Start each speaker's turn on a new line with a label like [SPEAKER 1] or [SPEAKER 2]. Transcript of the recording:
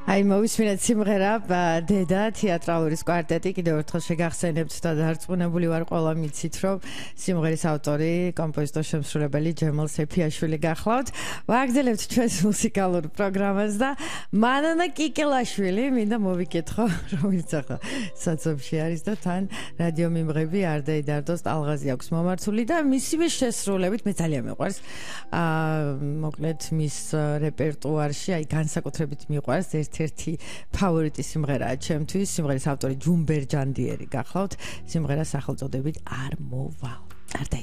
[SPEAKER 1] აი მოვისმინეთ სიმღერა დედა თეატრალური კვარტეტი კიდევ ერთხელ შეგახსენებთ და დარწმუნებული ვარ ყველა მიცით რომ სიმღერის ავტორი კომპოზიტორ შემსრულებელი ჯემალ სეფიაშვილი გახლავთ ვაგრძელებთ ჩვენს მუსიკალურ პროგრამას და მანანა კიკელაშვილი მინდა მოვიკითხო რომელიც ახლა საცობში არის და თან რადიო მიმღები არდეი დარდოს ტალღაზი აქვს მომართული და მისივე შესრულებით მე ძალიან მიყვარს მოკლედ მის რეპერტუარში აი განსაკუთრებით მიყვარს ერთ-ერთი ფავორიტი სიმღერაა ჩემთვის სიმღერის ავტორი ჯუმბერ ჯანდიერი გახლავთ სიმღერა სახელწოდებით არ მოვალ